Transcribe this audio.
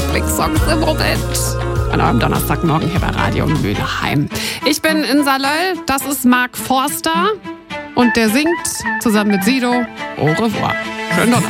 Lieblingssongs im Moment. An eurem Donnerstagmorgen hier bei Radio Mülheim. Ich bin in Saarlöll, das ist Mark Forster und der singt zusammen mit Sido Au revoir. Schönen Donnerstag.